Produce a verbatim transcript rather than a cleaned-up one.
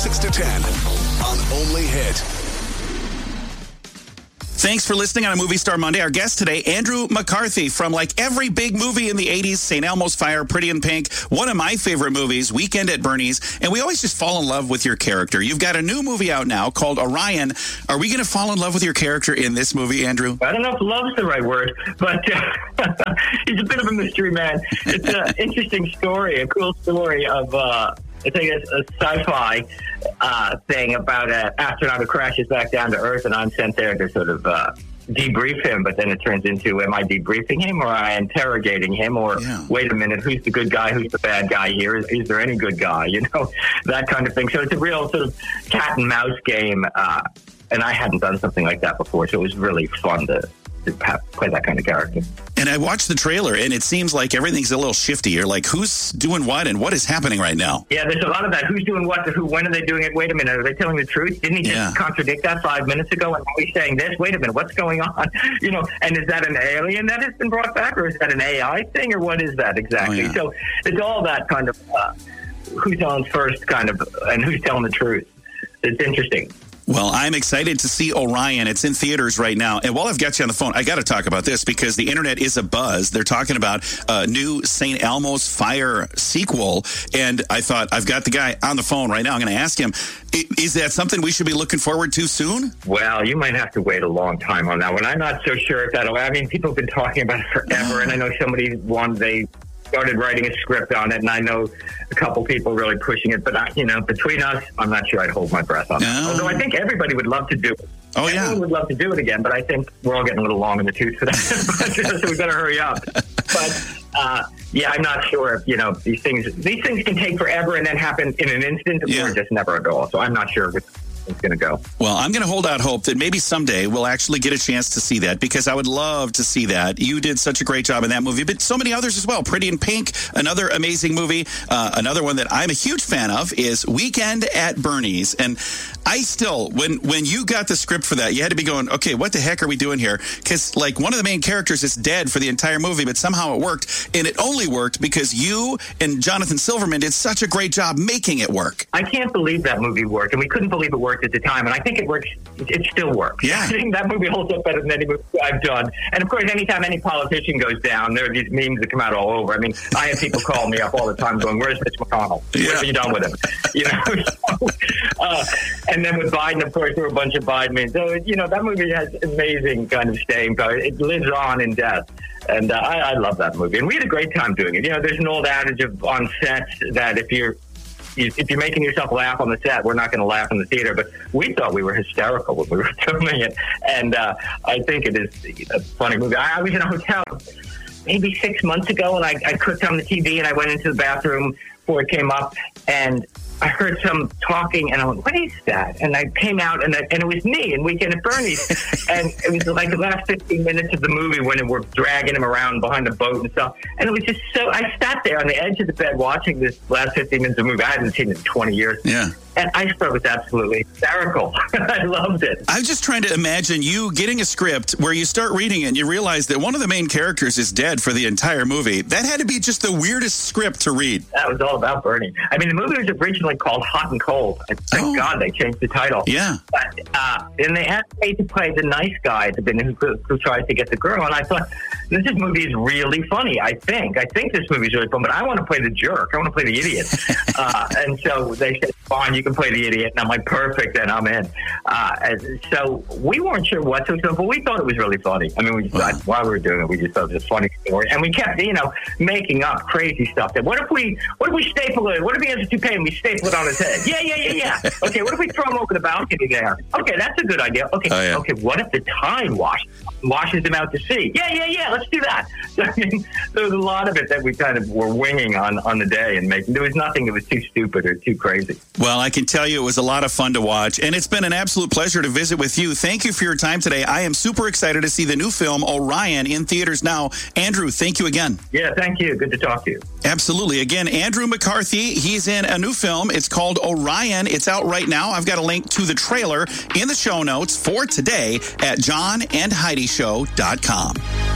six to ten on Only Hit. Thanks for listening on a Movie Star Monday. Our guest today, Andrew McCarthy, from like every big movie in the eighties, Saint Elmo's Fire, Pretty in Pink, one of my favorite movies, Weekend at Bernie's, and we always just fall in love with your character. You've got a new movie out now called Orion. Are we going to fall in love with your character in this movie, Andrew? I don't know if love's the right word, but uh, he's a bit of a mystery man. It's an interesting story, a cool story of... Uh, It's like a, a sci-fi uh, thing about an astronaut who crashes back down to Earth, and I'm sent there to sort of uh, debrief him, but then it turns into, am I debriefing him, or am I interrogating him, or yeah. wait a minute, who's the good guy, who's the bad guy here? Is, is there any good guy? You know, that kind of thing. So it's a real sort of cat and mouse game, uh, and I hadn't done something like that before, so it was really fun to, to play that kind of character. And I watched the trailer, and it seems like everything's a little shifty. You're like, who's doing what, and what is happening right now? Yeah, there's a lot of that. Who's doing what to who? When are they doing it? Wait a minute. Are they telling the truth? Didn't he Yeah. just contradict that five minutes ago? And now he's saying this? Wait a minute. What's going on? You know, and is that an alien that has been brought back, or is that an A I thing, or what is that exactly? Oh, yeah. So it's all that kind of uh, who's on first kind of, and who's telling the truth. It's interesting. Well, I'm excited to see Orion. It's in theaters right now. And while I've got you on the phone, I got to talk about this because the internet is a buzz. They're talking about a new Saint Elmo's Fire sequel. And I thought, I've got the guy on the phone right now. I'm going to ask him, is that something we should be looking forward to soon? Well, you might have to wait a long time on that one. I'm not so sure if that'll, I mean, people have been talking about it forever. And I know somebody won, they started writing a script on it, and I know a couple people really pushing it, but I, you know, between us, I'm not sure I'd hold my breath on no. it. Although I think everybody would love to do it. Oh, yeah. Everyone would love to do it again, but I think we're all getting a little long in the tooth for that. So we better hurry up. But uh, yeah, I'm not sure if, you know, these things, these things can take forever and then happen in an instant, Yeah. or just never at all. So I'm not sure if it's it's going to go. Well, I'm going to hold out hope that maybe someday we'll actually get a chance to see that, because I would love to see that. You did such a great job in that movie, but so many others as well. Pretty in Pink, another amazing movie. Uh, another one that I'm a huge fan of is Weekend at Bernie's. And I still, when when you got the script for that, you had to be going, okay, what the heck are we doing here? Because, like, one of the main characters is dead for the entire movie, but somehow it worked. And it only worked because you and Jonathan Silverman did such a great job making it work. I can't believe that movie worked, and we couldn't believe it worked at the time, and I think it works. It still works. Yeah. I think that movie holds up better than any movie I've done. And of course, anytime any politician goes down, there are these memes that come out all over. I mean, I have people call me up all the time going, "Where's Mitch McConnell? Yeah. What have you done with him?" You know. So, uh, and then with Biden, of course, there were a bunch of Biden memes. So you know, that movie has amazing kind of staying power. It lives on in death. And uh, I, I love that movie, and we had a great time doing it. You know, there's an old adage of on sets that if you're if you're making yourself laugh on the set, we're not going to laugh in the theater. But we thought we were hysterical when we were filming it, and uh, I think it is a funny movie. I, I was in a hotel maybe six months ago, and I, I clicked on the T V, and I went into the bathroom before it came up, and I heard some talking, and I went, "What is that?" And I came out, and, I, and it was me in Weekend at Bernie's. And it was like the last fifteen minutes of the movie when we're dragging him around behind the boat and stuff. And it was just so, I sat there on the edge of the bed watching this last fifteen minutes of the movie. I hadn't seen it in twenty years. Yeah. And I thought it was absolutely hysterical. I loved it. I'm just trying to imagine you getting a script where you start reading it and you realize that one of the main characters is dead for the entire movie. That had to be just the weirdest script to read. That was all about Bernie. I mean, the movie was originally called Hot and Cold. And thank Oh. God they changed the title. Yeah. But, uh, and they asked me to play the nice guy at the beginning who, who tries to get the girl. And I thought, this movie is really funny, I think. I think this movie is really fun, but I want to play the jerk. I want to play the idiot. uh, and so they said, fine, you can play the idiot. And I'm like, perfect, and I'm in. Uh, and so we weren't sure what to do, but we thought it was really funny. I mean, we just, Wow. while we were doing it, we just thought it was a funny story. And we kept, you know, making up crazy stuff. That what if we, what if we staple it? What if he has a toupee and we staple it on his head? Yeah, yeah, yeah, yeah. Okay, what if we throw him over the balcony there? Okay, that's a good idea. Okay, Oh, yeah. okay, what if the tide wash, washes him out to sea? Yeah, yeah, yeah, let's do that. So, I mean, there was a lot of it that we kind of were winging on, on the day and making. There was nothing that was too stupid or too crazy. Well, I can tell you it was a lot of fun to watch, and it's been an absolute pleasure to visit with you. Thank you for your time today. I am super excited to see the new film, Orion, in theaters now. Andrew, thank you again. Yeah, thank you. Good to talk to you. Absolutely. Again, Andrew McCarthy, he's in a new film. It's called Orion. It's out right now. I've got a link to the trailer in the show notes for today at john and heidi show dot com.